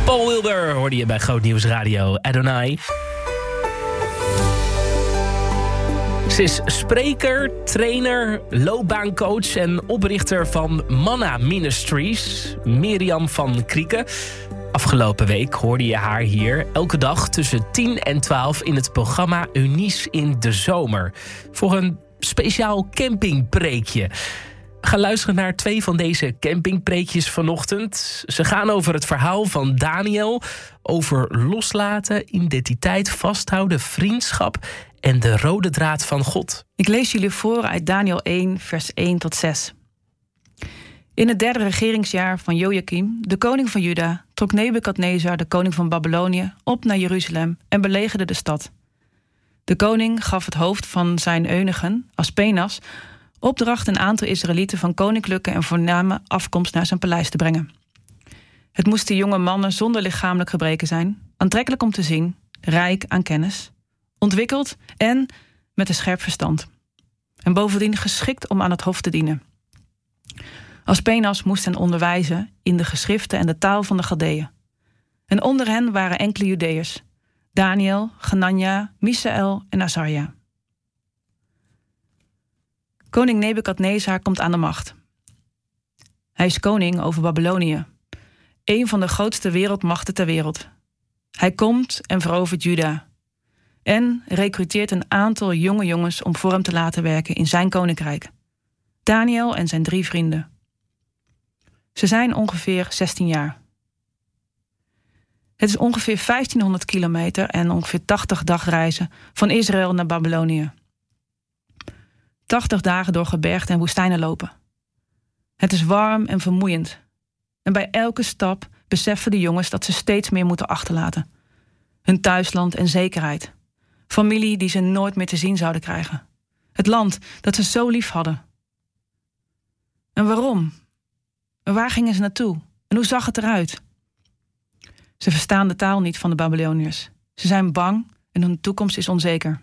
Paul Wilber hoorde je bij Groot Nieuws Radio Adonai. Ze is spreker, trainer, loopbaancoach en oprichter van Manna Ministries, Mirjam van Krieken. Afgelopen week hoorde je haar hier elke dag tussen 10 en 12 in het programma Unies in de Zomer. Voor een speciaal campingpreekje. We gaan luisteren naar 2 van deze campingpreekjes vanochtend. Ze gaan over het verhaal van Daniel, over loslaten, identiteit vasthouden, vriendschap en de rode draad van God. Ik lees jullie voor uit Daniel 1, vers 1 tot 6. In het 3e regeringsjaar van Jojakim, de koning van Juda, trok Nebukadnezar, de koning van Babylonië, op naar Jeruzalem en belegerde de stad. De koning gaf het hoofd van zijn eunigen, Aspenas, opdracht een aantal Israëlieten van koninklijke en voorname afkomst naar zijn paleis te brengen. Het moesten jonge mannen zonder lichamelijk gebreken zijn, aantrekkelijk om te zien, rijk aan kennis, ontwikkeld en met een scherp verstand. En bovendien geschikt om aan het hof te dienen. Aspenas moest hen onderwijzen in de geschriften en de taal van de Galdeeën. En onder hen waren enkele Judeërs: Daniel, Hanania, Misaël en Azarja. Koning Nebukadnezar komt aan de macht. Hij is koning over Babylonië, een van de grootste wereldmachten ter wereld. Hij komt en verovert Juda en recruteert een aantal jonge jongens om voor hem te laten werken in zijn koninkrijk. Daniel en zijn 3 vrienden. Ze zijn ongeveer 16 jaar. Het is ongeveer 1500 kilometer en ongeveer 80 dagreizen van Israël naar Babylonië. 80 dagen door gebergten en woestijnen lopen. Het is warm en vermoeiend. En bij elke stap beseffen de jongens dat ze steeds meer moeten achterlaten. Hun thuisland en zekerheid. Familie die ze nooit meer te zien zouden krijgen. Het land dat ze zo lief hadden. En waarom? En waar gingen ze naartoe? En hoe zag het eruit? Ze verstaan de taal niet van de Babyloniërs. Ze zijn bang en hun toekomst is onzeker.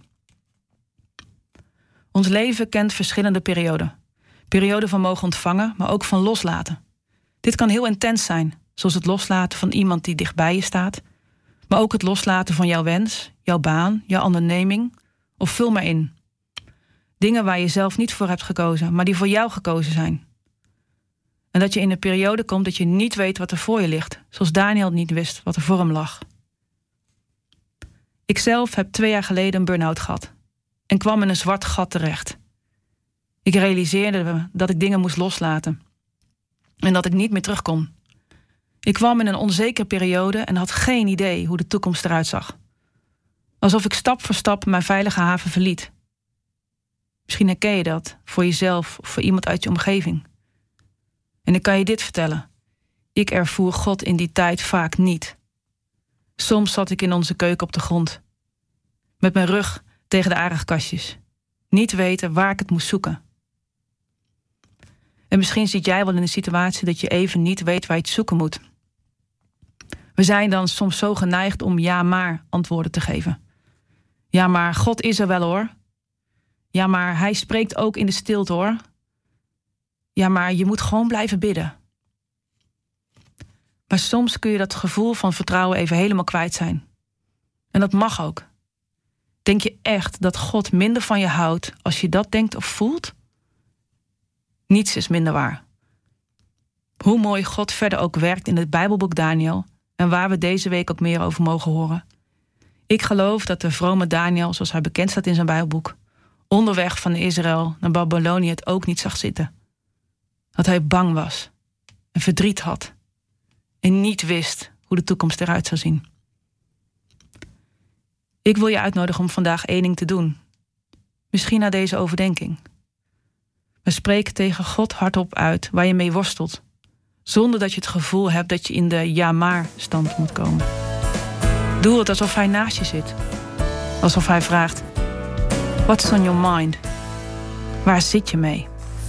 Ons leven kent verschillende perioden. Perioden van mogen ontvangen, maar ook van loslaten. Dit kan heel intens zijn, zoals het loslaten van iemand die dichtbij je staat, maar ook het loslaten van jouw wens, jouw baan, jouw onderneming, of vul maar in. Dingen waar je zelf niet voor hebt gekozen, maar die voor jou gekozen zijn. En dat je in een periode komt dat je niet weet wat er voor je ligt, zoals Daniel niet wist wat er voor hem lag. Ikzelf heb 2 jaar geleden een burn-out gehad en kwam in een zwart gat terecht. Ik realiseerde me dat ik dingen moest loslaten en dat ik niet meer terug kon. Ik kwam in een onzekere periode en had geen idee hoe de toekomst eruit zag. Alsof ik stap voor stap mijn veilige haven verliet. Misschien herken je dat, voor jezelf of voor iemand uit je omgeving. En ik kan je dit vertellen. Ik ervoer God in die tijd vaak niet. Soms zat ik in onze keuken op de grond. Met mijn rug tegen de aardigkastjes. Niet weten waar ik het moest zoeken. En misschien zit jij wel in een situatie dat je even niet weet waar je het zoeken moet. We zijn dan soms zo geneigd om ja maar antwoorden te geven. Ja maar God is er wel hoor. Ja maar hij spreekt ook in de stilte hoor. Ja maar je moet gewoon blijven bidden. Maar soms kun je dat gevoel van vertrouwen even helemaal kwijt zijn. En dat mag ook. Denk je echt dat God minder van je houdt als je dat denkt of voelt? Niets is minder waar. Hoe mooi God verder ook werkt in het Bijbelboek Daniel en waar we deze week ook meer over mogen horen. Ik geloof dat de vrome Daniel, zoals hij bekend staat in zijn Bijbelboek, onderweg van Israël naar Babylonië het ook niet zag zitten. Dat hij bang was en verdriet had en niet wist hoe de toekomst eruit zou zien. Ik wil je uitnodigen om vandaag 1 ding te doen. Misschien na deze overdenking. We spreken tegen God hardop uit waar je mee worstelt, zonder dat je het gevoel hebt dat je in de ja-maar-stand moet komen. Doe het alsof hij naast je zit. Alsof hij vraagt: What's on your mind? Waar zit je mee?